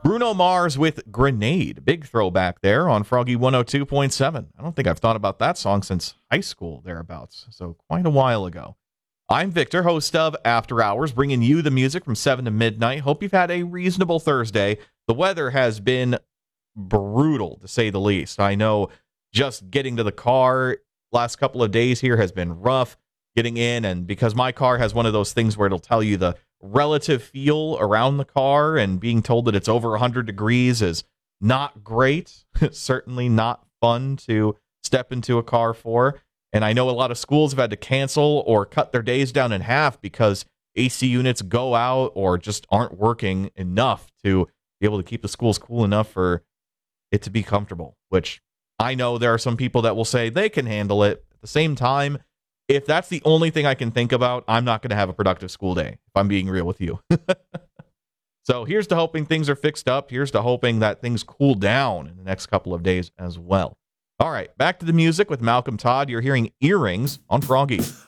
Bruno Mars with Grenade. Big throwback there on Froggy 102.7. I don't think I've thought about that song since high school, thereabouts. So quite a while ago. I'm Victor, host of After Hours, bringing you the music from 7 to midnight. Hope you've had a reasonable Thursday. The weather has been brutal, to say the least. I know just getting to the car last couple of days here has been rough. Getting in, and because my car has one of those things where it'll tell you the relative feel around the car, and being told that it's over 100 degrees is not great. Certainly not fun to step into a car for. And I know a lot of schools have had to cancel or cut their days down in half because AC units go out or just aren't working enough to be able to keep the schools cool enough for it to be comfortable, which I know there are some people that will say they can handle it. At the same time, if that's the only thing I can think about, I'm not going to have a productive school day, if I'm being real with you. So here's to hoping things are fixed up. Here's to hoping that things cool down in the next couple of days as well. All right, back to the music with Malcolm Todd. You're hearing Earrings on Froggy.